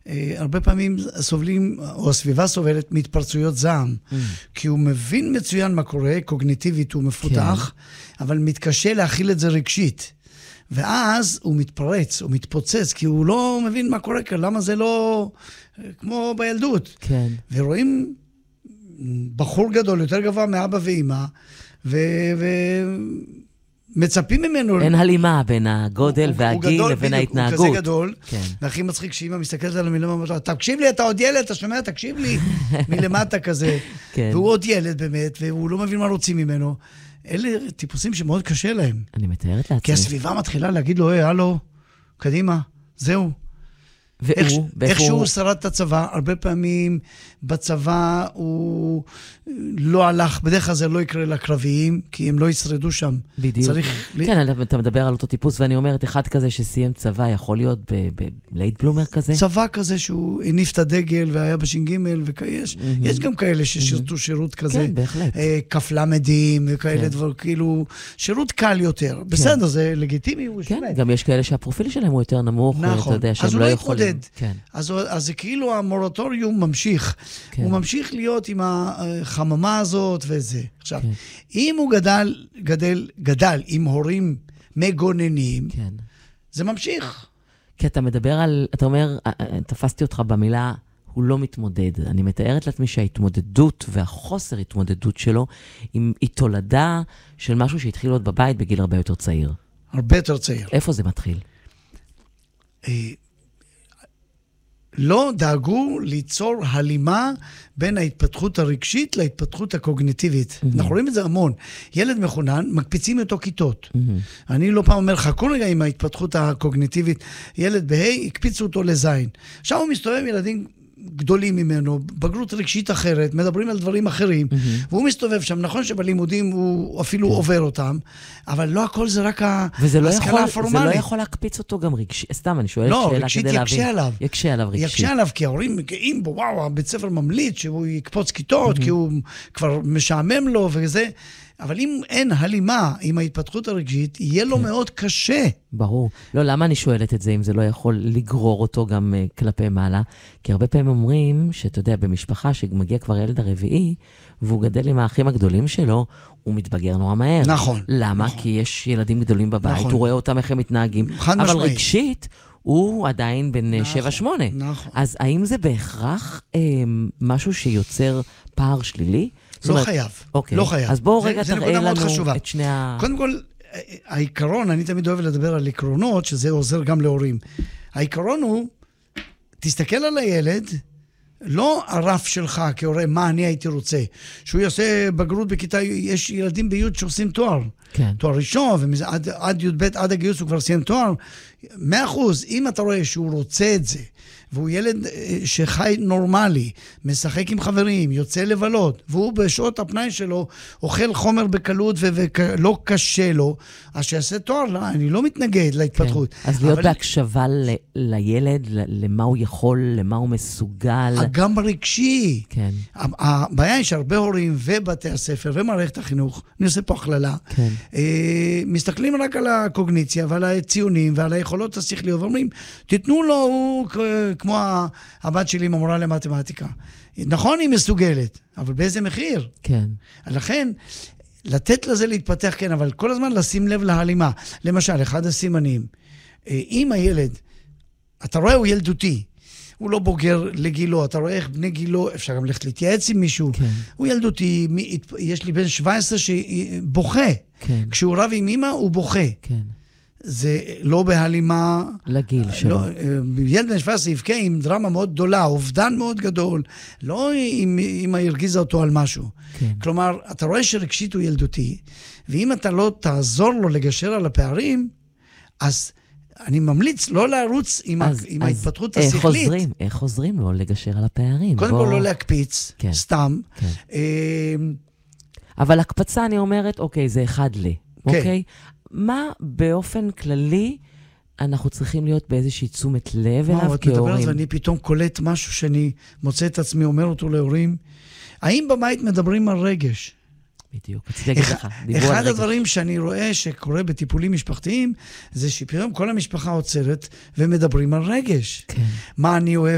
הרבה פעמים סובלים, או הסביבה סובלת מתפרצויות זעם, כי הוא מבין מצוין מה קורה, קוגניטיבית הוא מפותח, אבל מתקשה להכיל את זה רגשית. ואז הוא מתפרץ, הוא מתפוצץ, כי הוא לא מבין מה קורה כאן, למה זה לא כמו בילדות. כן. ורואים בחור גדול, יותר גבוה מאבא ואמא, מצפים ממנו... אין הלימה בין הגודל והגיל לבין ההתנהגות. הוא כזה גדול, כן. והכי מצחיק שאמא מסתכלת על מלמטה, תקשיב לי, אתה עוד ילד, אתה שומע, תקשיב לי, מלמטה כזה. כן. והוא עוד ילד באמת, והוא לא מבין מה רוצים ממנו. אלה טיפוסים שמאוד קשה להם. אני מתארת לעצמי. כי הסביבה מתחילה להגיד לו, הלו, קדימה, זהו. איכשהו שרד את הצבא, הרבה פעמים בצבא הוא לא הלך, בדרך כלל זה לא יקרה לקרביים, כי הם לא ישרדו שם. בדיוק. כן, אתה מדבר על אותו טיפוס, ואני אומרת, אחד כזה שסיים צבא, יכול להיות בלייט בלומר כזה? צבא כזה שהוא הניף את הדגל והיה בש"ג, יש גם כאלה ששירתו שירות כזה. כן, בהחלט. כפלמדים וכאלה דבר, כאילו, שירות קל יותר. בסדר, זה לגיטימי. כן, גם יש כאלה שהפרופיל שלהם הוא יותר נמוך, אתה יודע שהם לא יכולים. אז זה כאילו המורטוריום ממשיך. הוא ממשיך להיות עם החממה הזאת וזה. עכשיו, אם הוא גדל עם הורים מגוננים, זה ממשיך. כי אתה מדבר על, אתה אומר, תפסתי אותך במילה, הוא לא מתמודד. אני מתארת לעצמי שההתמודדות והחוסר התמודדות שלו, היא תולדה של משהו שהתחיל להיות בבית בגיל הרבה יותר צעיר. הרבה יותר צעיר. איפה זה מתחיל? לא דאגו ליצור הלימה בין ההתפתחות הרגשית להתפתחות הקוגניטיבית. אנחנו רואים את זה המון. ילד מחונן, מקפיצים אותו כיתות. אני לא פעם אומר, חכו רגע עם ההתפתחות הקוגניטיבית. ילד בהי, הקפיצו אותו לזין. עכשיו הוא מסתובב עם ילדים גדולים ממנו, בגרות רגשית אחרת, מדברים על דברים אחרים, והוא מסתובב שם, נכון שבלימודים הוא אפילו עובר אותם, אבל לא הכל זה רק ההשכלה הפורמלית. וזה לא יכול להקפיץ אותו גם רגשי, סתם, אני שואלת שאלה כדי להבין. לא, רגשית יקשה עליו. יקשה עליו רגשית. יקשה עליו, כי ההורים מגעים בו, וואו, הבית ספר ממליץ שהוא יקפוץ כיתות, כי הוא כבר משעמם לו וזה, אבל אם אין הלימה עם ההתפתחות הרגשית, יהיה לו מאוד קשה. ברור. לא, למה אני שואלת את זה, אם זה לא יכול לגרור אותו גם כלפי מעלה? כי הרבה פעמים אומרים, שאתה יודע, במשפחה שמגיע כבר ילד הרביעי, והוא גדל עם האחים הגדולים שלו, הוא מתבגר נורא מהר. נכון. למה? נכון. כי יש ילדים גדולים בבית, נכון. הוא רואה אותם איך הם מתנהגים. חד אבל משמעית. רגשית, הוא עדיין בן 7-8. נכון. אז האם זה בהכרח משהו שיוצר פער שלילי? לא חייב. אוקיי. לא חייב. אז בואו רגע תראה לנו חשובה. את שני ה... קודם כל, העיקרון, אני תמיד אוהב לדבר על עקרונות, שזה עוזר גם להורים. העיקרון הוא, תסתכל על הילד, לא הרף שלך כהורה, מה אני הייתי רוצה. שהוא יעשה בגרות בכיתה, יש ילדים בי' שעושים תואר. כן. תואר ראשון, עד י"ב, עד הגיוס הוא כבר סיים תואר. 100%, אם אתה רואה שהוא רוצה את זה, והוא ילד שחי נורמלי, משחק עם חברים, יוצא לבלות, והוא בשעות הפנאי שלו אוכל חומר בקלות ולא קשה לו, אז שיעשה תואר, לא, אני לא מתנגד להתפתחות. כן. אז להיות בהקשבה לילד, למה הוא יכול, למה הוא מסוגל. גם רגשי. כן. הבעיה היא שהרבה הורים ובתי הספר ומערכת החינוך, אני עושה פה הכללה, כן. מסתכלים רק על הקוגניציה ועל הציונים ועל היכולות השכליות, ואומרים, תיתנו לו, הוא כמו הבת שלי עם המורה למתמטיקה. נכון, היא מסוגלת, אבל באיזה מחיר? כן. לכן, לתת לזה להתפתח, כן, אבל כל הזמן לשים לב להלימה. למשל, אחד הסימנים, אם הילד, אתה רואה, הוא ילדותי, הוא לא בוגר לגילו, אתה רואה איך בני גילו, אפשר גם ללכת להתייעץ עם מישהו, כן. הוא ילדותי, יש לי בן 17 שבוכה, כן. כשהוא רב עם אמא, הוא בוכה. כן. זה לא בהלימה... לגיל שלו. לא, ילד בן 17 יבכה עם דרמה מאוד גדולה, אובדן מאוד גדול, לא אם אמא הרגיזה אותו על משהו. כן. כלומר, אתה רואה שרגשית הוא ילדותי, ואם אתה לא תעזור לו לגשר על הפערים, אז אני ממליץ לא להרוץ עם ההתפתחות השכלית. איך חוזרים לו לגשר על הפערים? קודם כל לא להקפיץ, כן. סתם. כן. אבל הקפצה, אני אומרת, אוקיי, זה אחד לי. כן. אוקיי? מה באופן כללי אנחנו צריכים להיות באיזושהי תשומת לב אליו את כהורים? מדברת ואני פתאום קולט משהו שאני מוצא את עצמי, אומר אותו להורים. האם בבית מדברים על רגש? בדיוק, רציתי להגיד לך, דיברו על רגש. אחד הדברים שאני רואה שקורה בטיפולים משפחתיים, זה שפתאום כל המשפחה עוצרת ומדברים על רגש. כן. מה אני אוהב